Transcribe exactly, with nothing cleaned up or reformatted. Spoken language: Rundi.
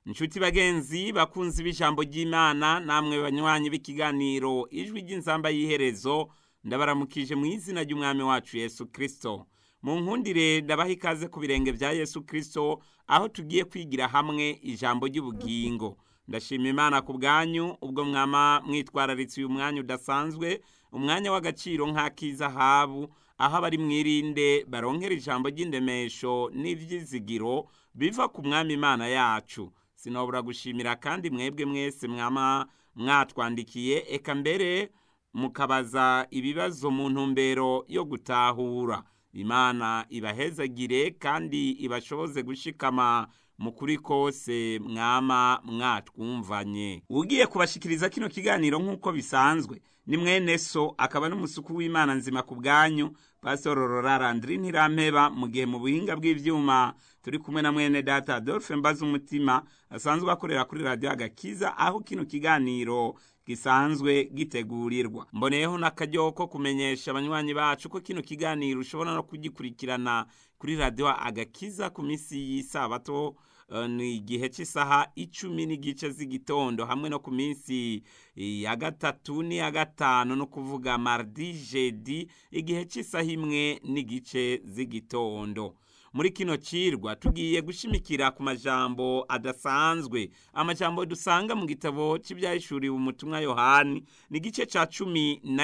Inshuti bagenzi bakunzi b'ijambo ry'Imana, namwe banywanyi b'ikiganiro ijwi ry'inzamba y'iherezo, ndabaramukije mu izina ry'umwami wacu Yesu Kristo. Mu nkundire ndabaha ikaze ku birenge vya Yesu Kristo, aho tugiye kwigira hamwe ijambo ry'ubugingo. Ndashima Imana ku bwanyu ubwo mwama mwitwararitse uyu mwanya udasanzwe, umwanya w'agaciro nk'ak'izahabu, aho abari mwirinde baronkera ijambo ry'indemesho n'ivyizigiro biva ku mwami Imana yacu. Sinobura gushimira kandi mwebwe mwese mwama mwatwandikiye, eka mbere mukabaza ibibazo mu ntumbero yo gutahura. Imana ibahezagire kandi ibashoboze gushikama mu kuri kose mwama mwatwumvanye. Ugiye kubashikiriza kino kiganiro nk'uko bisanzwe ni mwene so, akaba n'umusuku w'Imana nzima ku bwanyu, Pastor Rorara Andri Ntirampeba, mu gihe mu buhinga bw'ivyuma turi kumwe na mwene data Adolphe Mbazumutima asanzwe akorera kuri Radio Agakiza, aho kino kiganiro gisanzwe gitegurirwa. Mboneyeho n'akaryo ko kumenyesha abanywanyi bacu ko kino kiganiro ushobora no kugikurikirana kuri Radio Agakiza ku misi y'isabato, uh, ni igihe cy'isaha icumi n'igice z'igitondo, hamwe no ku minsi ya gatatu n'iya gatanu, no kuvuga mardi jeudi igihe cy'isaha imwe n'igice z'igitondo. Muri kino cirwa tugiye gushimikira ku majambo adasanzwe, amajambo dusanga mu gitabo cy'ivyahishuriwe umutumwa Yohani, ni igice ca cumi na